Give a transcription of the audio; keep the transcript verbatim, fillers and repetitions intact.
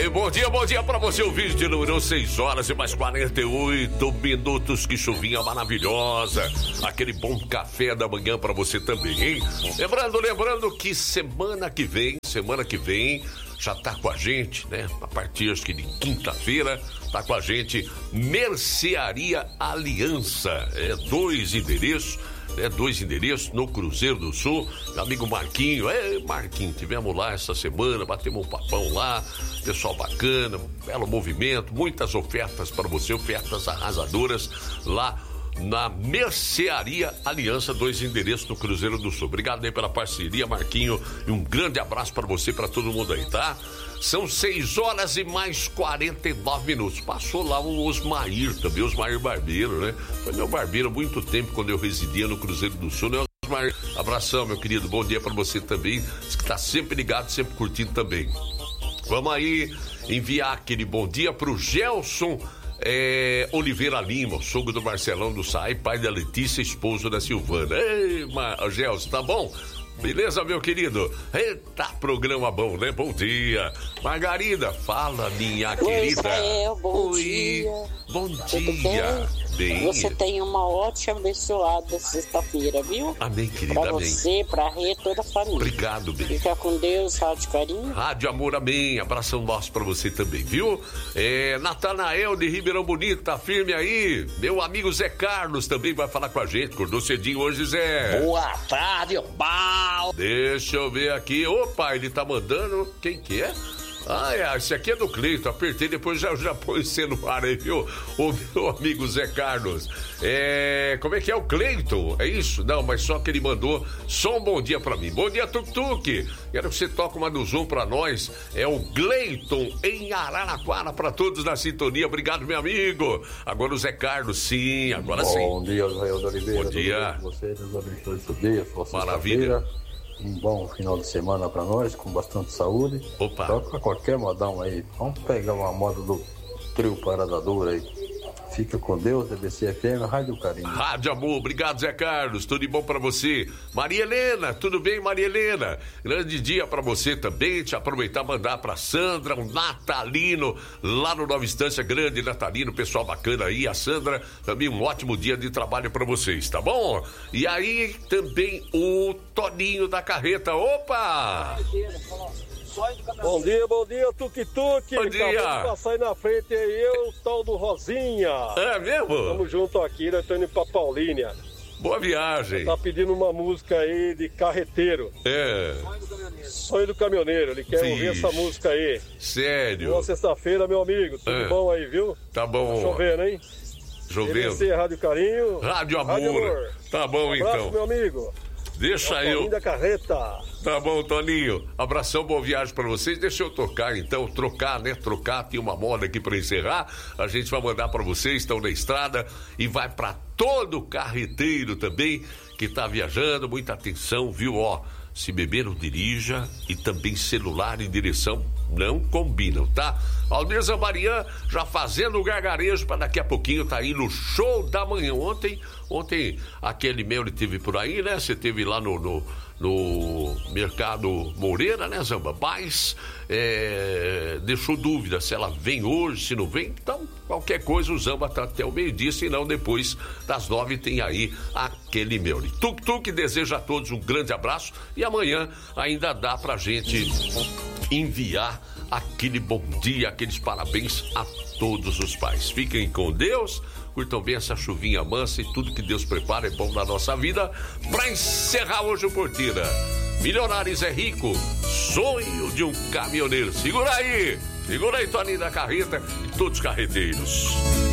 bom dia, bom dia pra você, o vídeo de número seis horas e mais quarenta e oito minutos, que chuvinha maravilhosa, aquele bom café da manhã pra você também, hein? Lembrando, lembrando que semana que vem, semana que vem, já tá com a gente, né? A partir, acho que de quinta-feira, tá com a gente Mercearia Aliança, é dois endereços, É, dois endereços no Cruzeiro do Sul. Meu amigo Marquinho, é Marquinho, tivemos lá essa semana, batemos um papão lá, pessoal bacana, belo movimento, muitas ofertas para você, ofertas arrasadoras lá na Mercearia Aliança, dois endereços no Cruzeiro do Sul. Obrigado aí pela parceria, Marquinho, e um grande abraço para você, para todo mundo aí, tá? São seis horas e mais quarenta e nove minutos. Passou lá o Osmair também, Osmair Barbeiro, né? Foi meu barbeiro há muito tempo, quando eu residia no Cruzeiro do Sul, né? Osmair, abração, meu querido, bom dia para você também, diz que tá sempre ligado, sempre curtindo também. Vamos aí enviar aquele bom dia pro Gelson É, Oliveira Lima, o sogro do Marcelão do Saai, pai da Letícia, esposo da Silvana. Ei, Gelson, tá bom? Beleza, meu querido? Eita, programa bom, né? Bom dia. Margarida, fala, minha Oi, querida. Israel, bom Oi, dia. bom Tudo dia. bem? Bem. Você tem uma ótima, abençoada sexta-feira, viu? Amém, querida, pra amém. você, pra Rê, toda a família. Obrigado, bem. Fica com Deus, Rádio Carinho. Rádio Amor, amém. Abração nosso pra você também, viu? É, Natanael de Ribeirão Bonito, tá firme aí. Meu amigo Zé Carlos também vai falar com a gente. Acordou cedinho hoje, Zé. Boa tarde, pau. Deixa eu ver aqui. Opa, ele tá mandando. Quem que é? Ah, é, esse aqui é do Cleiton, apertei, depois já, já põe você no ar aí, viu? O meu amigo Zé Carlos. É, como é que é o Cleiton? É isso? Não, mas só que ele mandou só um bom dia pra mim. Bom dia, Tuk Tuk. Quero que você toque uma do Zoom pra nós. É o Cleiton em Araraquara, pra todos na sintonia. Obrigado, meu amigo. Agora o Zé Carlos, sim, agora bom sim. Bom dia, Israel da Oliveira. Bom dia. Você, Deus abençoe seu dia, sua Maravilha. Um bom final de semana pra nós, com bastante saúde. Opa. Toca qualquer modão aí. Vamos pegar uma moda do trio Parada Dura aí. Fica com Deus, D B C F M, Rádio Carinho. Rádio Amor, obrigado, Zé Carlos, tudo de bom pra você. Maria Helena, tudo bem, Maria Helena? Grande dia pra você também, te aproveitar e mandar pra Sandra, um natalino, lá no Nova Estância, grande natalino, pessoal bacana aí. A Sandra, também um ótimo dia de trabalho pra vocês, tá bom? E aí também o Toninho da Carreta, opa! Bom dia, bom dia, Tuk Tuk. Bom dia. Acabou de passar aí na frente aí, eu, o tal do Rosinha. É mesmo? Tamo junto aqui, nós estamos indo pra Paulínia. Boa viagem. Tá pedindo uma música aí de carreteiro. É. Sonho do Caminhoneiro, ele quer Vixe. ouvir essa música aí. Sério? Boa sexta-feira, meu amigo, tudo É. bom aí, viu? Tá bom. Tá chovendo, hein? Chovendo. D B C, Rádio Carinho. Rádio Amor. Rádio Amor. Tá bom, Um abraço, então. meu amigo. Deixa É o eu. Toninho da Carreta. Tá bom, Toninho. Abração, boa viagem pra vocês. Deixa eu tocar, então. Trocar, né? Trocar. Tem uma moda aqui pra encerrar. A gente vai mandar pra vocês, estão na estrada. E vai pra todo carreteiro também que tá viajando. Muita atenção, viu? Ó, se beber não dirija. E também celular em direção não combinam, tá? Aldeza Marian já fazendo o gargarejo para daqui a pouquinho tá aí no show da manhã. Ontem, ontem aquele meu ele teve por aí, né? Você teve lá no, no, no Mercado Moreira, né, Zamba? Mas é, deixou dúvida se ela vem hoje, se não vem. Então, qualquer coisa, o Zamba tá até o meio-dia, senão depois das nove tem aí aquele meu. Tuk Tuk deseja a todos um grande abraço e amanhã ainda dá pra gente enviar aquele bom dia, aqueles parabéns a todos os pais. Fiquem com Deus, curtam bem essa chuvinha mansa e tudo que Deus prepara é bom na nossa vida. Pra encerrar hoje o Porteira, Milionários é Rico, sonho de um caminhoneiro. Segura aí, segura aí, Toninho da Carreta e todos os carreteiros.